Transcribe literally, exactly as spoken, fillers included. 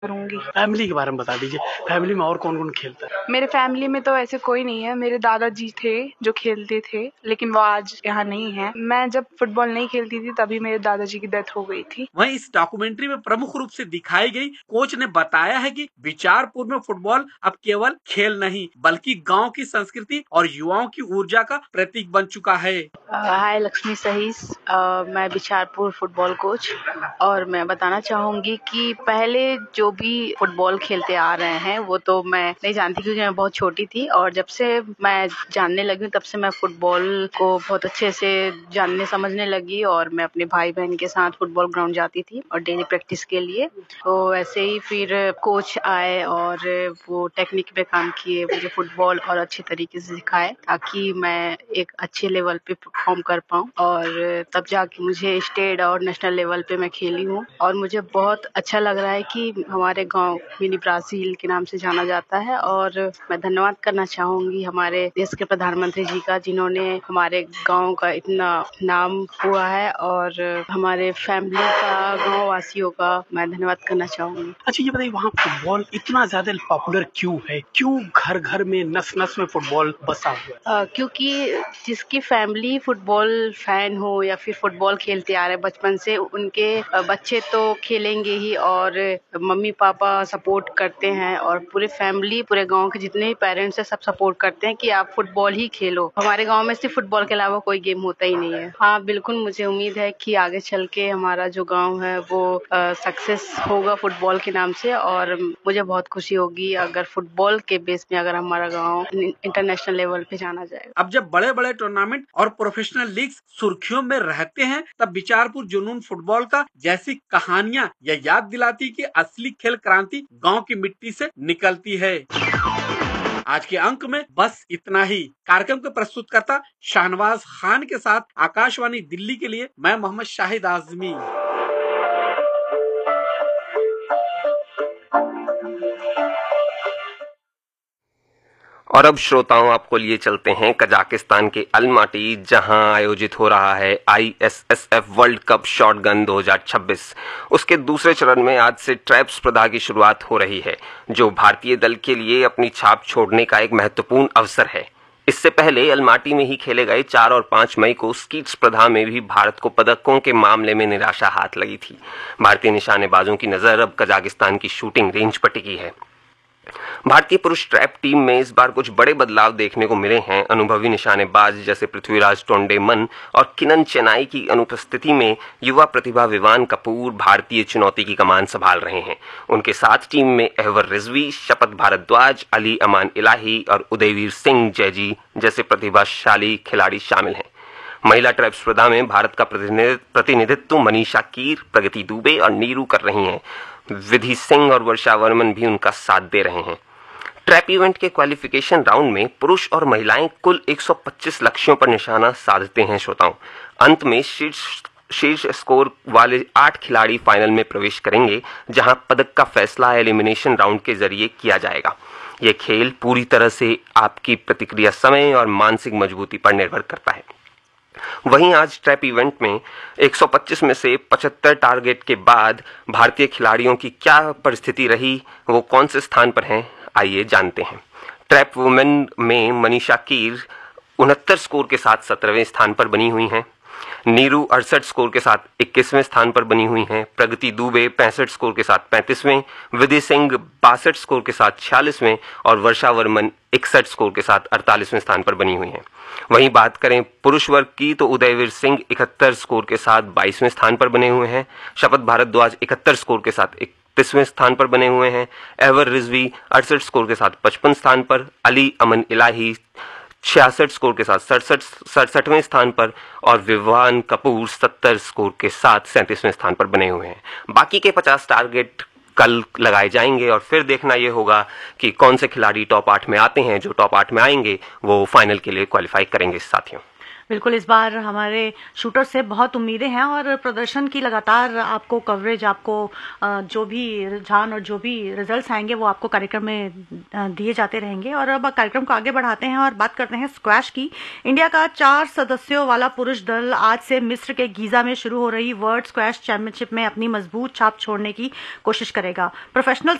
करूंगी। फैमिली के बारे में बता दीजिए, फैमिली में और कौन कौन खेलता है? मेरे फैमिली में तो ऐसे कोई नहीं है। मेरे दादाजी थे जो खेलते थे, लेकिन वो आज यहाँ नहीं है। मैं जब फुटबॉल नहीं खेलती थी तभी मेरे दादाजी की डेथ हो गई थी। वहीं इस डॉक्यूमेंट्री में प्रमुख रूप से दिखाई गई कोच ने बताया है कि बिचारपुर में फुटबॉल अब केवल खेल नहीं बल्कि गांव की संस्कृति और युवाओं की ऊर्जा का प्रतीक बन चुका है। हाय लक्ष्मी सहीस, uh, मैं बिचारपुर फुटबॉल कोच, और मैं बताना चाहूंगी कि पहले जो भी फुटबॉल खेलते आ रहे हैं वो तो मैं नहीं जानती क्योंकि मैं बहुत छोटी थी, और जब से मैं जानने लगी तब से मैं फुटबॉल को बहुत अच्छे से जानने समझने लगी, और मैं अपने भाई बहन के साथ फुटबॉल ग्राउंड जाती थी और डेली प्रैक्टिस के लिए। तो ऐसे ही फिर कोच आए और वो टेक्निक पे काम किए, मुझे फुटबॉल और अच्छे तरीके से सिखाए ताकि मैं एक अच्छे लेवल पे परफॉर्म कर पाऊँ, और तब जाके मुझे स्टेट और नेशनल लेवल पे मैं खेली हूँ। और मुझे बहुत अच्छा लग रहा है कि हमारे गांव मिनी ब्राजील के नाम से जाना जाता है, और मैं धन्यवाद करना चाहूंगी हमारे देश के प्रधानमंत्री जी का, जिन्होंने हमारे गांव का इतना नाम हुआ है, और हमारे फैमिली का, गांव वासियों का मैं धन्यवाद करना चाहूंगी। अच्छा ये बताइए, वहाँ फुटबॉल इतना ज्यादा पॉपुलर क्यों है? क्यों घर घर में नस नस में फुटबॉल बसा हुआ है? uh, क्योंकि जिसकी फैमिली फुटबॉल फैन हो या फिर फुटबॉल खेलते आ रहे बचपन से, उनके बच्चे तो खेलेंगे ही, और मम्मी पापा सपोर्ट करते हैं, और पूरे फैमिली, पूरे गांव के जितने भी पेरेंट्स हैं सब सपोर्ट करते हैं कि आप फुटबॉल ही खेलो। हमारे गांव में सिर्फ फुटबॉल के अलावा कोई गेम होता ही नहीं है। हाँ बिल्कुल, मुझे उम्मीद है कि आगे चल के हमारा जो गाँव है वो सक्सेस होगा फुटबॉल के नाम से, और मुझे बहुत खुशी होगी अगर फुटबॉल के बेस में अगर हमारा गाँव इंटरनेशनल लेवल पे जाना जाएगा। अब जब बड़े बड़े टूर्नामेंट और प्रोफेशनल लीग्स सुर्खियों में रहते हैं, तब बिचारपुर जुनून फुटबॉल का जैसी कहानियां यह याद दिलाती कि असली खेल क्रांति गांव की मिट्टी से निकलती है। आज के अंक में बस इतना ही। कार्यक्रम के प्रस्तुतकर्ता शाहनवाज खान के साथ आकाशवाणी दिल्ली के लिए मैं मोहम्मद शाहिद आजमी। और अब श्रोताओं, आपको लिए चलते हैं कजाकिस्तान के अलमाटी, जहां आयोजित हो रहा है I S S F world cup shotgun दो हज़ार छब्बीस। उसके दूसरे चरण में आज से ट्रैप स्पर्धा की शुरुआत हो रही है, जो भारतीय दल के लिए अपनी छाप छोड़ने का एक महत्वपूर्ण अवसर है। इससे पहले अलमाटी में ही खेले गए चार और पांच मई को स्कीट स्पर्धा में भी भारत को पदकों के मामले में निराशा हाथ लगी थी। भारतीय निशानेबाजों की नजर अब कजाकिस्तान की शूटिंग रेंज पर टिकी है। भारतीय पुरुष ट्रैप टीम में इस बार कुछ बड़े बदलाव देखने को मिले हैं। अनुभवी निशानेबाज जैसे पृथ्वीराज टोंडेमन और किनन चेनाई की अनुपस्थिति में युवा प्रतिभा विवान कपूर भारतीय चुनौती की कमान संभाल रहे हैं। उनके साथ टीम में अहवर रिजवी, शपथ भारद्वाज, अली अमान इलाही और उदयवीर सिंह जैजी जैसे प्रतिभाशाली खिलाड़ी शामिल हैं। महिला ट्रैप स्पर्धा में भारत का प्रतिनिधित्व मनीषा कीर, प्रगति दुबे और नीरू कर रही हैं। विधि सिंह और वर्षा वर्मन भी उनका साथ दे रहे हैं। ट्रैप इवेंट के क्वालिफिकेशन राउंड में पुरुष और महिलाएं कुल एक सौ पच्चीस लक्ष्यों पर निशाना साधते हैं। श्रोताओं, अंत में शीर्ष शीर्ष स्कोर वाले आठ खिलाड़ी फाइनल में प्रवेश करेंगे, जहां पदक का फैसला एलिमिनेशन राउंड के जरिए किया जाएगा। यह खेल पूरी तरह से आपकी प्रतिक्रिया समय और मानसिक मजबूती पर निर्भर करता है। वहीं आज ट्रैप इवेंट में एक सौ पच्चीस में से पचहत्तर टारगेट के बाद भारतीय खिलाड़ियों की क्या परिस्थिति रही, वो कौन से स्थान पर हैं, आइए जानते हैं। ट्रैप वुमेन में मनीषा कीर उनहत्तर स्कोर के साथ सत्रहवें स्थान पर बनी हुई हैं। नीरू अड़सठ स्कोर के साथ इक्कीसवें स्थान पर बनी हुई हैं। प्रगति दुबे पैंसठ स्कोर के साथ पैंतीसवें, विधि सिंह बासठ स्कोर के साथ छियालीसवें और वर्षा वर्मन इकसठ स्कोर के साथ अड़तालीसवें स्थान पर बनी हुई हैं। वहीं बात करें पुरुष वर्ग की तो उदयवीर सिंह इकहत्तर स्कोर के साथ बाईसवें स्थान पर बने हुए हैं। शपथ भारद्वाज इकहत्तर स्कोर के साथ इकतीसवें स्थान पर बने हुए हैं। अहवर रिजवी अड़सठ स्कोर के साथ पचपन स्थान पर, अली अमन इलाही छियासठ स्कोर के साथ सड़सठ सड़सठवें स्थान पर और विवान कपूर सत्तर स्कोर के साथ सैंतीसवें स्थान पर बने हुए हैं। बाकी के पचास टारगेट कल लगाए जाएंगे और फिर देखना यह होगा कि कौन से खिलाड़ी टॉप आठ में आते हैं। जो टॉप आठ में आएंगे वो फाइनल के लिए क्वालिफाई करेंगे। साथियों, बिल्कुल, इस बार हमारे शूटर से बहुत उम्मीदें हैं और प्रदर्शन की लगातार आपको कवरेज, आपको जो भी रुझान और जो भी रिजल्ट्स आएंगे वो आपको कार्यक्रम में दिए जाते रहेंगे। और अब कार्यक्रम को आगे बढ़ाते हैं और बात करते हैं स्क्वैश की। इंडिया का चार सदस्यों वाला पुरुष दल आज से मिस्र के गीजा में शुरू हो रही वर्ल्ड स्क्वैश चैंपियनशिप में अपनी मजबूत छाप छोड़ने की कोशिश करेगा। प्रोफेशनल